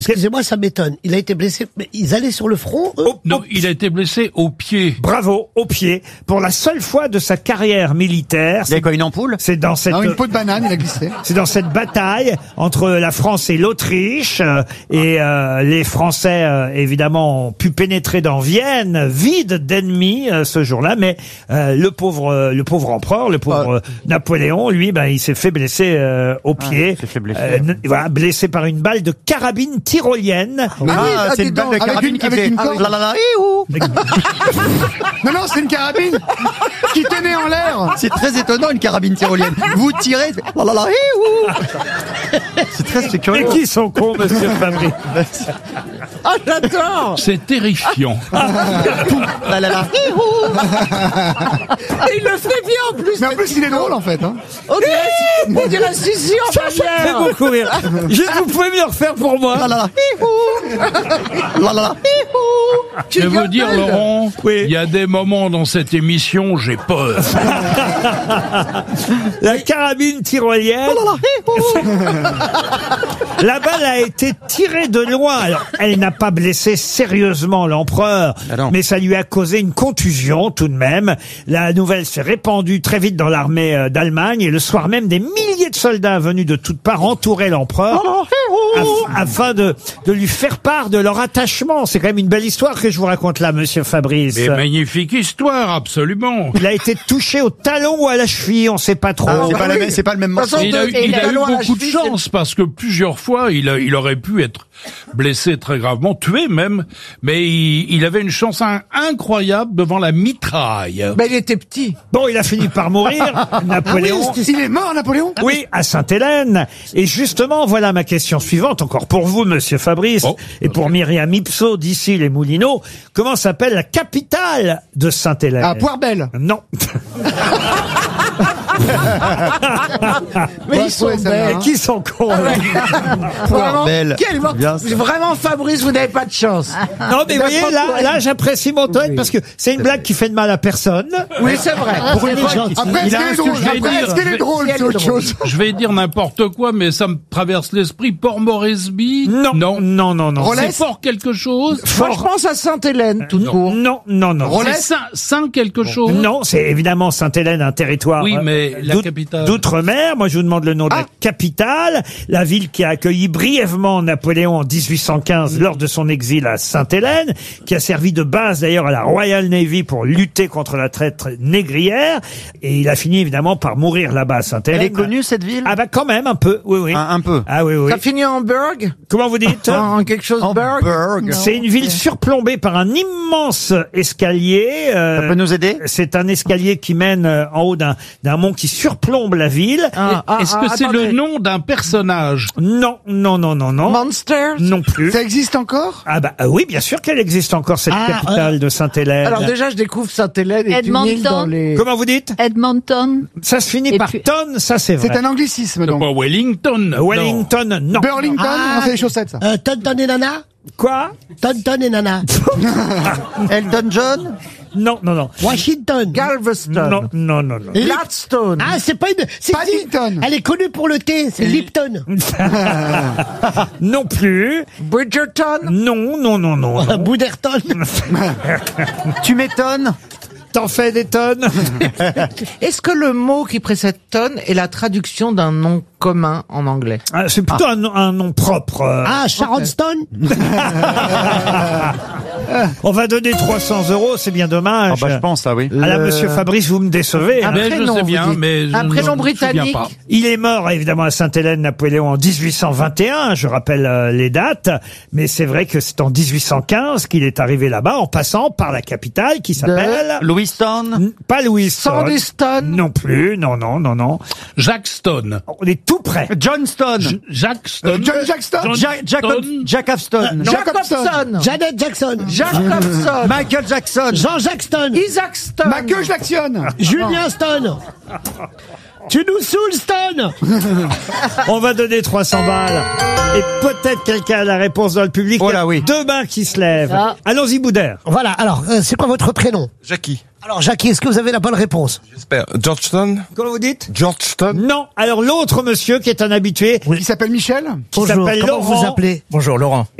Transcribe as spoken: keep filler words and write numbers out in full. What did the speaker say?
Excusez-moi, ça m'étonne. Il a été blessé, mais ils allaient sur le front, eux? Oh, non, il a été blessé au pied. Bravo, au pied. Pour la seule fois de sa carrière militaire. Il y a quoi, une ampoule? C'est dans cette. Non, une peau de banane, il a glissé. C'est dans cette bataille entre la France et l'Autriche, euh, et euh, les Français, euh, évidemment, ont pu pénétrer dans Vienne, vide d'ennemis euh, ce jour-là, mais euh, le pauvre, euh, le pauvre empereur, le pauvre euh, Napoléon, lui, ben, il s'est fait blesser euh, au pied. il s'est fait blesser. Euh, n- voilà, blessé par une balle de carabine tyrolienne. Ah oui, Ah, ah, c'est dis une balle donc, de avec carabine une- qui avec fait une corde. la la la, hiou. Non, non, c'est une carabine qui tenait en l'air. C'est très étonnant, une carabine tyrolienne. Vous tirez, ça fait la la la, hiou. C'est très c'est Mais curieux. qui sont cons, monsieur Fabry? Ah, j'adore! C'est terrifiant. La la la, hiou. Et il le fait bien en plus! Mais en plus, il est drôle, en fait. Hein. On dirait, on dirait Sissi en Ça fait Bavière! beaucoup rire. Juste, vous pouvez me le refaire pour moi? La la la, hiou. La la la, hiou. Je vais vous dire, gueules. Laurent, Oui. il y a des moments dans cette émission, j'ai peur. La carabine tyrolienne. La balle a été tirée de loin. Alors, elle n'a pas blessé sérieusement l'empereur, Ah non. mais ça lui a causé une contusion tout de même. La nouvelle s'est répandue très vite dans l'armée euh, d'Allemagne, et le soir même, des milliers de soldats venus de toutes parts entouraient l'empereur aff- afin de, de lui faire part de leur attachement. C'est quand même une belle histoire que je vous raconte là, monsieur Fabrice. Mais magnifique histoire, absolument. Il a été touché au talon ou à la cheville, on sait pas trop. Ah, c'est pas, la oui. même- c'est pas le même morceau. Façon, Il a, eu- Et il la a eu loi à la beaucoup de cheville, chance parce que plusieurs fois, il, a- il aurait pu être blessé très gravement, tué même, mais il, il avait une chance in- incroyable devant la mitraille. Ben, il était petit. Bon, il a fini par mourir, Napoléon. Il est mort, Napoléon? Oui, à Sainte-Hélène. Et justement, voilà ma question suivante, encore pour vous, monsieur Fabrice, Oh, et pour Myriam Ipso, d'ici les Moulineaux. Comment s'appelle la capitale de Sainte-Hélène? Ah, Poire-Belle. Non. Mais Ouais, ils sont ouais, ça belles. va. Qui sont cons? Vraiment, Belle. quel- Bien, ça. vraiment, Fabrice, vous n'avez pas de chance. Non, mais vous voyez, là, là, j'apprécie mon toilette parce que c'est une blague qui fait de mal à personne. Oui, c'est vrai. Pour une fois, Après, Il est-ce a qu'elle un est drôle? sujet à Après, dire. est-ce qu'elle est drôle? Elle est C'est autre drôle. chose. Je vais dire n'importe quoi, mais ça me traverse l'esprit. Port-Moresby? Non, Non. non, non, non. Rollet? C'est fort quelque chose? Moi, je pense à Sainte-Hélène, tout court. Non, non, non. C'est Saint, Saint quelque chose? Non, c'est évidemment Sainte-Hélène, un territoire Oui, euh, mais la d'out- capitale. d'outre-mer. Moi, je vous demande le nom de la Ah. capitale, la ville qui a accueilli brièvement Napoléon en dix-huit cent quinze lors de son exil à Sainte-Hélène, qui a servi de base d'ailleurs à la Royal Navy pour lutter contre la traite négrière. Et il a fini évidemment par mourir là-bas à Sainte-Hélène. Elle est connue, cette ville? Ah bah quand même, un peu, oui, oui. Un, un peu. Ah oui, oui. Ça finit en Hamburg? Comment vous dites? En quelque chose Berg? Hamburg. C'est une ville surplombée par un immense escalier. euh, Ça peut nous aider? C'est un escalier qui mène euh, en haut d'un d'un mont qui surplombe la ville. Ah, ah, Est-ce ah, que c'est attendez. le nom d'un personnage? Non, non, non, non, non. Monsters? Non plus. Ça existe encore? Ah bah euh, oui, bien sûr qu'elle existe encore, cette Ah, capitale de Sainte-Hélène. Alors déjà, je découvre Sainte-Hélène et une île dans les... Comment vous dites? Edmonton. Ça se finit Et par puis- tonne, ça c'est vrai. C'est un anglicisme, donc. Pas Wellington. non. Wellington, non. Burlington? Ah. Non, c'est les chaussettes, ça. Euh, Tonton et Nana? Quoi? Tonton et Nana. Elton John? Non, non, non. Washington. Galveston. Non, non, non, non. Gladstone. Ah, c'est pas une... c'est- Paddington. Elle est connue pour le thé, c'est Lipton. Non plus. Bridgerton. Non, non, non, non. non. Bouderton. Tu m'étonnes? T'en fais des tonnes? Est-ce que le mot qui précède tonne est la traduction d'un nom commun en anglais? Ah, c'est plutôt un, nom- un nom propre. euh. Ah, Sharon Stone. On va donner trois cents euros, c'est bien dommage. Ah bah, je pense, là, oui. Ah là, Le- monsieur Fabrice, vous me décevez. Un hein. Mais je prénom, sais vous bien, dites. mais je Un ne prénom me souviens britannique. pas. Il est mort évidemment à Sainte-Hélène, Napoléon, en dix-huit cent vingt et un, je rappelle euh, les dates, mais c'est vrai que c'est en dix-huit cent quinze qu'il est arrivé là-bas en passant par la capitale qui s'appelle... Lewiston? N- Pas Louis Sandy Stone. Non plus, non, non, non, non. Jacques Stone. On est tout près. Johnston? J- Jacques Stone. John Jackson? John Ja- Jacob, Stone. Jacobston? Jacobson. Janet Jackson. Jacobson. Michael Jackson? Jean-Jacques Stone. Isaac Stone. Ma queue, je l'actionne. Julien Stone. Tu nous saoules, Stone. On va donner trois cents balles. Et peut-être quelqu'un a la réponse dans le public. Oh Il y a là oui. Deux mains qui se lèvent. Ah. Allons-y, Boudère. Voilà, alors, euh, c'est quoi votre prénom? Jackie. Alors, Jackie, est-ce que vous avez la bonne réponse? J'espère. Georgetown? Comment vous dites? Georgetown? Non. Alors l'autre monsieur qui est un habitué, Il s'appelle Michel? qui Bonjour, s'appelle comment vous vous Laurent, appelez? Bonjour Laurent.